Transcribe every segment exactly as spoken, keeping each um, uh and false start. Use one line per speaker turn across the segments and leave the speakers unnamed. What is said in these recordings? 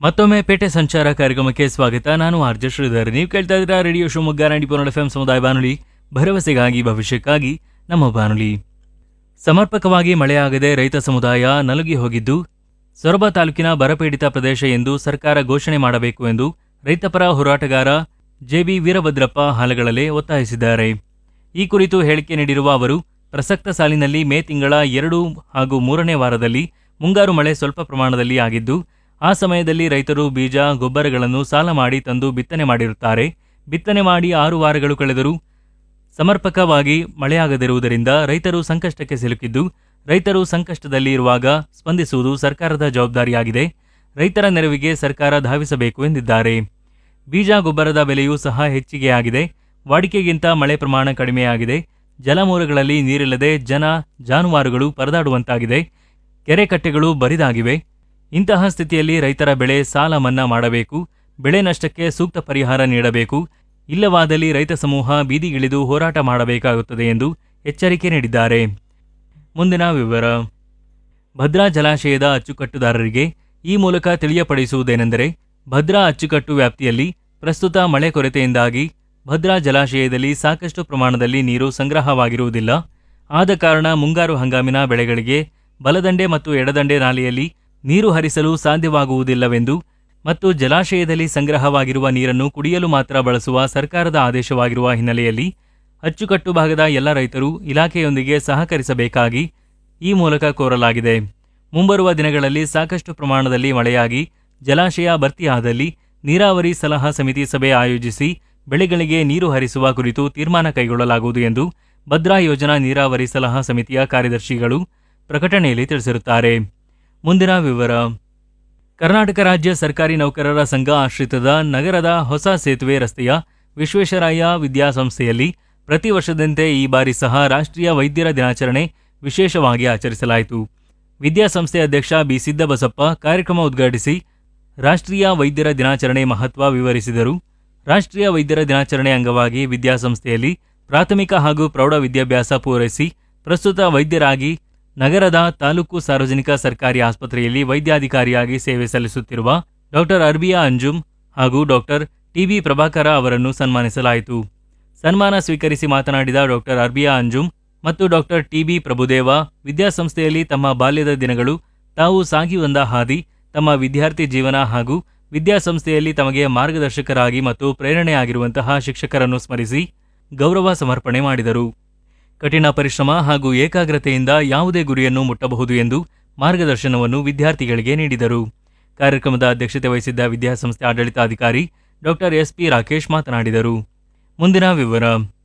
ಮತ್ತೊಮ್ಮೆ ಪೇಟೆ ಸಂಚಾರ ಕಾರ್ಯಕ್ರಮಕ್ಕೆ ಸ್ವಾಗತ. ನಾನು ಆರ್ಜೆ ಶ್ರೀಧರ್. ನೀವು ಕೇಳ್ತಾ ಇದ್ದೀರಾ radio Shivamogga ninety four F M ಸಮುದಾಯ ಬಾನುಲಿ, ಭರವಸೆಗಾಗಿ ಭವಿಷ್ಯಕ್ಕಾಗಿ ನಮ್ಮ ಬಾನುಲಿ. ಸಮರ್ಪಕವಾಗಿ ಮಳೆಯಾಗದೆ ರೈತ ಸಮುದಾಯ ನಲುಗಿ ಹೋಗಿದ್ದು ಸೊರಬ ತಾಲೂಕಿನ ಬರಪೀಡಿತ ಪ್ರದೇಶ ಎಂದು ಸರ್ಕಾರ ಘೋಷಣೆ ಮಾಡಬೇಕು ಎಂದು ರೈತಪರ ಹೋರಾಟಗಾರ ಜೆಬಿ ವೀರಭದ್ರಪ್ಪ ಹಾಲಗಳಲೆ ಒತ್ತಾಯಿಸಿದ್ದಾರೆ. ಈ ಕುರಿತು ಹೇಳಿಕೆ ನೀಡಿರುವ ಅವರು, ಪ್ರಸಕ್ತ ಸಾಲಿನಲ್ಲಿ ಮೇ ತಿಂಗಳ ಎರಡು ಹಾಗೂ ಮೂರನೇ ವಾರದಲ್ಲಿ ಮುಂಗಾರು ಮಳೆ ಸ್ವಲ್ಪ ಪ್ರಮಾಣದಲ್ಲಿ ಆಗಿದ್ದು, ಆ ಸಮಯದಲ್ಲಿ ರೈತರು ಬೀಜ ಗೊಬ್ಬರಗಳನ್ನು ಸಾಲ ಮಾಡಿ ತಂದು ಬಿತ್ತನೆ ಮಾಡಿರುತ್ತಾರೆ. ಬಿತ್ತನೆ ಮಾಡಿ ಆರು ವಾರಗಳು ಕಳೆದರೂ ಸಮರ್ಪಕವಾಗಿ ಮಳೆಯಾಗದಿರುವುದರಿಂದ ರೈತರು ಸಂಕಷ್ಟಕ್ಕೆ ಸಿಲುಕಿದ್ದು, ರೈತರು ಸಂಕಷ್ಟದಲ್ಲಿ ಇರುವಾಗ ಸ್ಪಂದಿಸುವುದು ಸರ್ಕಾರದ ಜವಾಬ್ದಾರಿಯಾಗಿದೆ. ರೈತರ ನೆರವಿಗೆ ಸರ್ಕಾರ ಧಾವಿಸಬೇಕು ಎಂದಿದ್ದಾರೆ. ಬೀಜ ಗೊಬ್ಬರದ ಬೆಲೆಯೂ ಸಹ ಹೆಚ್ಚಿಗೆಯಾಗಿದೆ. ವಾಡಿಕೆಗಿಂತ ಮಳೆ ಪ್ರಮಾಣ ಕಡಿಮೆಯಾಗಿದೆ. ಜಲಮೂಲಗಳಲ್ಲಿ ನೀರಿಲ್ಲದೆ ಜನ ಜಾನುವಾರುಗಳು ಪರದಾಡುವಂತಾಗಿದೆ. ಕೆರೆ ಕಟ್ಟೆಗಳು ಬರಿದಾಗಿವೆ. ಇಂತಹ ಸ್ಥಿತಿಯಲ್ಲಿ ರೈತರ ಬೆಳೆ ಸಾಲ ಮನ್ನಾ ಮಾಡಬೇಕು. ಬೆಳೆ ನಷ್ಟಕ್ಕೆ ಸೂಕ್ತ ಪರಿಹಾರ ನೀಡಬೇಕು. ಇಲ್ಲವಾದಲ್ಲಿ ರೈತ ಸಮೂಹ ಬೀದಿಗಿಳಿದು ಹೋರಾಟ ಮಾಡಬೇಕಾಗುತ್ತದೆ ಎಂದು ಎಚ್ಚರಿಕೆ ನೀಡಿದ್ದಾರೆ. ಮುಂದಿನ ವಿವರ. ಭದ್ರಾ ಜಲಾಶಯದ ಅಚ್ಚುಕಟ್ಟುದಾರರಿಗೆ ಈ ಮೂಲಕ ತಿಳಿಯಪಡಿಸುವುದೇನೆಂದರೆ, ಭದ್ರಾ ಅಚ್ಚುಕಟ್ಟು ವ್ಯಾಪ್ತಿಯಲ್ಲಿ ಪ್ರಸ್ತುತ ಮಳೆ ಕೊರತೆಯಿಂದಾಗಿ ಭದ್ರಾ ಜಲಾಶಯದಲ್ಲಿ ಸಾಕಷ್ಟು ಪ್ರಮಾಣದಲ್ಲಿ ನೀರು ಸಂಗ್ರಹವಾಗಿರುವುದಿಲ್ಲ. ಆದ ಕಾರಣ ಮುಂಗಾರು ಹಂಗಾಮಿನ ಬೆಳೆಗಳಿಗೆ ಬಲದಂಡೆ ಮತ್ತು ಎಡದಂಡೆ ನಾಲೆಯಲ್ಲಿ ನೀರು ಹರಿಸಲು ಸಾಧ್ಯವಾಗುವುದಿಲ್ಲವೆಂದು ಮತ್ತು ಜಲಾಶಯದಲ್ಲಿ ಸಂಗ್ರಹವಾಗಿರುವ ನೀರನ್ನು ಕುಡಿಯಲು ಮಾತ್ರ ಬಳಸುವ ಸರ್ಕಾರದ ಆದೇಶವಾಗಿರುವ ಹಿನ್ನೆಲೆಯಲ್ಲಿ ಅಚ್ಚುಕಟ್ಟು ಭಾಗದ ಎಲ್ಲ ರೈತರು ಇಲಾಖೆಯೊಂದಿಗೆ ಸಹಕರಿಸಬೇಕಾಗಿ ಈ ಮೂಲಕ ಕೋರಲಾಗಿದೆ. ಮುಂಬರುವ ದಿನಗಳಲ್ಲಿ ಸಾಕಷ್ಟು ಪ್ರಮಾಣದಲ್ಲಿ ಮಳೆಯಾಗಿ ಜಲಾಶಯ ಭರ್ತಿಯಾದಲ್ಲಿ ನೀರಾವರಿ ಸಲಹಾ ಸಮಿತಿ ಸಭೆ ಆಯೋಜಿಸಿ ಬೆಳೆಗಳಿಗೆ ನೀರು ಹರಿಸುವ ಕುರಿತು ತೀರ್ಮಾನ ಕೈಗೊಳ್ಳಲಾಗುವುದು ಎಂದು ಭದ್ರಾ ಯೋಜನಾ ನೀರಾವರಿ ಸಲಹಾ ಸಮಿತಿಯ ಕಾರ್ಯದರ್ಶಿಗಳು ಪ್ರಕಟಣೆಯಲ್ಲಿ ತಿಳಿಸಿರುತ್ತಾರೆ. ಮುಂದಿನ ವಿವರ. ಕರ್ನಾಟಕ ರಾಜ್ಯ ಸರ್ಕಾರಿ ನೌಕರರ ಸಂಘ ಆಶ್ರಿತದ ನಗರದ ಹೊಸ ಸೇತುವೆ ರಸ್ತೆಯ ವಿಶ್ವೇಶ್ವರಯ್ಯ ವಿದ್ಯಾಸಂಸ್ಥೆಯಲ್ಲಿ ಪ್ರತಿ ವರ್ಷದಂತೆ ಈ ಬಾರಿ ಸಹ ರಾಷ್ಟ್ರೀಯ ವೈದ್ಯರ ದಿನಾಚರಣೆ ವಿಶೇಷವಾಗಿ ಆಚರಿಸಲಾಯಿತು. ವಿದ್ಯಾಸಂಸ್ಥೆ ಅಧ್ಯಕ್ಷ ಬಿ ಸಿದ್ದಬಸಪ್ಪ ಕಾರ್ಯಕ್ರಮ ಉದ್ಘಾಟಿಸಿ ರಾಷ್ಟ್ರೀಯ ವೈದ್ಯರ ದಿನಾಚರಣೆ ಮಹತ್ವ ವಿವರಿಸಿದರು. ರಾಷ್ಟ್ರೀಯ ವೈದ್ಯರ ದಿನಾಚರಣೆ ಅಂಗವಾಗಿ ವಿದ್ಯಾಸಂಸ್ಥೆಯಲ್ಲಿ ಪ್ರಾಥಮಿಕ ಹಾಗೂ ಪ್ರೌಢ ವಿದ್ಯಾಭ್ಯಾಸ ಪೂರೈಸಿ ಪ್ರಸ್ತುತ ವೈದ್ಯರಾಗಿ ನಗರದ ತಾಲೂಕು ಸಾರ್ವಜನಿಕ ಸರ್ಕಾರಿ ಆಸ್ಪತ್ರೆಯಲ್ಲಿ ವೈದ್ಯಾಧಿಕಾರಿಯಾಗಿ ಸೇವೆ ಸಲ್ಲಿಸುತ್ತಿರುವ ಡಾಕ್ಟರ್ ಅರ್ಬಿಯಾ ಅಂಜುಮ್ ಹಾಗೂ ಡಾಕ್ಟರ್ ಟಿಬಿ ಪ್ರಭಾಕರ ಅವರನ್ನು ಸನ್ಮಾನಿಸಲಾಯಿತು. ಸನ್ಮಾನ ಸ್ವೀಕರಿಸಿ ಮಾತನಾಡಿದ ಡಾಕ್ಟರ್ ಅರ್ಬಿಯಾ ಅಂಜುಮ್ ಮತ್ತು ಡಾಕ್ಟರ್ ಟಿಬಿ ಪ್ರಭುದೇವ, ವಿದ್ಯಾಸಂಸ್ಥೆಯಲ್ಲಿ ತಮ್ಮ ಬಾಲ್ಯದ ದಿನಗಳು, ತಾವು ಸಾಗಿ ಬಂದ ಹಾದಿ, ತಮ್ಮ ವಿದ್ಯಾರ್ಥಿ ಜೀವನ ಹಾಗೂ ವಿದ್ಯಾಸಂಸ್ಥೆಯಲ್ಲಿ ತಮಗೆ ಮಾರ್ಗದರ್ಶಕರಾಗಿ ಮತ್ತು ಪ್ರೇರಣೆಯಾಗಿರುವಂತಹ ಶಿಕ್ಷಕರನ್ನು ಸ್ಮರಿಸಿ ಗೌರವ ಸಮರ್ಪಣೆ ಮಾಡಿದರು. ಕಠಿಣ ಪರಿಶ್ರಮ ಹಾಗೂ ಏಕಾಗ್ರತೆಯಿಂದ ಯಾವುದೇ ಗುರಿಯನ್ನು ಮುಟ್ಟಬಹುದು ಎಂದು ಮಾರ್ಗದರ್ಶನವನ್ನು ವಿದ್ಯಾರ್ಥಿಗಳಿಗೆ ನೀಡಿದರು. ಕಾರ್ಯಕ್ರಮದ ಅಧ್ಯಕ್ಷತೆ ವಹಿಸಿದ್ದ ವಿದ್ಯಾಸಂಸ್ಥೆ ಆಡಳಿತಾಧಿಕಾರಿ ಡಾಕ್ಟರ್ ಎಸ್ ಪಿ ರಾಕೇಶ್ ಮಾತನಾಡಿದರು. ಮುಂದಿನ ವಿವರ.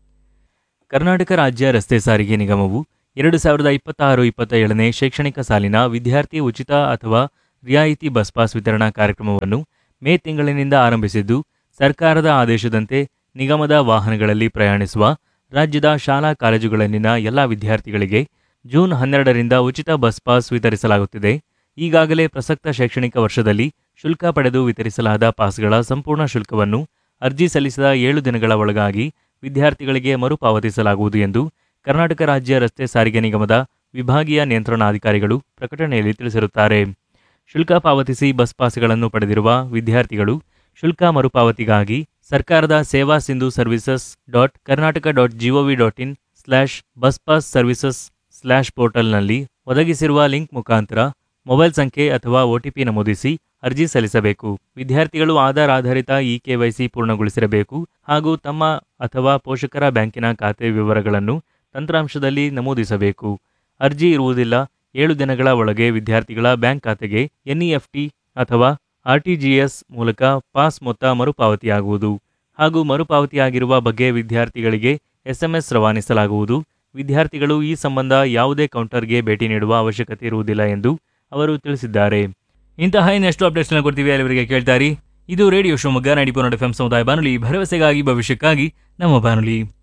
ಕರ್ನಾಟಕ ರಾಜ್ಯ ರಸ್ತೆ ಸಾರಿಗೆ ನಿಗಮವು ಎರಡು ಸಾವಿರದ ಇಪ್ಪತ್ತಾರು ಇಪ್ಪತ್ತ ಏಳನೇ ಶೈಕ್ಷಣಿಕ ಸಾಲಿನ ವಿದ್ಯಾರ್ಥಿ ಉಚಿತ ಅಥವಾ ರಿಯಾಯಿತಿ ಬಸ್ ಪಾಸ್ ವಿತರಣಾ ಕಾರ್ಯಕ್ರಮವನ್ನು ಮೇ ತಿಂಗಳಿನಿಂದ ಆರಂಭಿಸಿದ್ದು, ಸರ್ಕಾರದ ಆದೇಶದಂತೆ ನಿಗಮದ ವಾಹನಗಳಲ್ಲಿ ಪ್ರಯಾಣಿಸುವ ರಾಜ್ಯದ ಶಾಲಾ ಕಾಲೇಜುಗಳಲ್ಲಿನ ಎಲ್ಲ ವಿದ್ಯಾರ್ಥಿಗಳಿಗೆ ಜೂನ್ ಹನ್ನೆರಡರಿಂದ ಉಚಿತ ಬಸ್ ಪಾಸ್ ವಿತರಿಸಲಾಗುತ್ತಿದೆ. ಈಗಾಗಲೇ ಪ್ರಸಕ್ತ ಶೈಕ್ಷಣಿಕ ವರ್ಷದಲ್ಲಿ ಶುಲ್ಕ ಪಡೆದು ವಿತರಿಸಲಾದ ಪಾಸ್ಗಳ ಸಂಪೂರ್ಣ ಶುಲ್ಕವನ್ನು ಅರ್ಜಿ ಸಲ್ಲಿಸಿದ ಏಳು ದಿನಗಳ ಒಳಗಾಗಿ ವಿದ್ಯಾರ್ಥಿಗಳಿಗೆ ಮರುಪಾವತಿಸಲಾಗುವುದು ಎಂದು ಕರ್ನಾಟಕ ರಾಜ್ಯ ರಸ್ತೆ ಸಾರಿಗೆ ನಿಗಮದ ವಿಭಾಗೀಯ ನಿಯಂತ್ರಣಾಧಿಕಾರಿಗಳು ಪ್ರಕಟಣೆಯಲ್ಲಿ ತಿಳಿಸಿರುತ್ತಾರೆ. ಶುಲ್ಕ ಪಾವತಿಸಿ ಬಸ್ ಪಾಸ್ಗಳನ್ನು ಪಡೆದಿರುವ ವಿದ್ಯಾರ್ಥಿಗಳು ಶುಲ್ಕ ಮರುಪಾವತಿಗಾಗಿ ಸರ್ಕಾರದ ಸೇವಾ Sindhu services dot Karnataka dot gov dot in slash bus pass services slash ಪೋರ್ಟಲ್ನಲ್ಲಿ ಒದಗಿಸಿರುವ ಲಿಂಕ್ ಮುಖಾಂತರ ಮೊಬೈಲ್ ಸಂಖ್ಯೆ ಅಥವಾ ಒಟಿಪಿ ನಮೂದಿಸಿ ಅರ್ಜಿ ಸಲ್ಲಿಸಬೇಕು. ವಿದ್ಯಾರ್ಥಿಗಳು ಆಧಾರ್ ಆಧಾರಿತ ಇ ಕೆವೈಸಿ ಪೂರ್ಣಗೊಳಿಸಿರಬೇಕು ಹಾಗೂ ತಮ್ಮ ಅಥವಾ ಪೋಷಕರ ಬ್ಯಾಂಕಿನ ಖಾತೆ ವಿವರಗಳನ್ನು ತಂತ್ರಾಂಶದಲ್ಲಿ ನಮೂದಿಸಬೇಕು. ಅರ್ಜಿ ಇರುವುದಿಲ್ಲ. ಏಳು ದಿನಗಳ ಒಳಗೆ ವಿದ್ಯಾರ್ಥಿಗಳ ಬ್ಯಾಂಕ್ ಖಾತೆಗೆ ಎನ್ಇಎಫ್ಟಿ ಅಥವಾ ಆರ್ಟಿಜಿಎಸ್ ಮೂಲಕ ಪಾಸ್ ಮೊತ್ತ ಮರುಪಾವತಿಯಾಗುವುದು ಹಾಗೂ ಮರುಪಾವತಿಯಾಗಿರುವ ಬಗ್ಗೆ ವಿದ್ಯಾರ್ಥಿಗಳಿಗೆ ಎಸ್ಎಂಎಸ್ ರವಾನಿಸಲಾಗುವುದು. ವಿದ್ಯಾರ್ಥಿಗಳು ಈ ಸಂಬಂಧ ಯಾವುದೇ ಕೌಂಟರ್ಗೆ ಭೇಟಿ ನೀಡುವ ಅವಶ್ಯಕತೆ ಇರುವುದಿಲ್ಲ ಎಂದು ಅವರು ತಿಳಿಸಿದ್ದಾರೆ. ಇಂತಹ ಇನ್ನೆಷ್ಟು ಅಪ್ಡೇಟ್ಸ್ನ ಕೊಡ್ತೀವಿ, ಅಲ್ಲಿವರೆಗೆ ಕೇಳ್ತಾರಿ. ಇದು radio Shivamogga ninety four F M ಸಮುದಾಯ ಬಾನುಲಿ, ಭರವಸೆಗಾಗಿ ಭವಿಷ್ಯಕ್ಕಾಗಿ ನಮ್ಮ ಬಾನುಲಿ.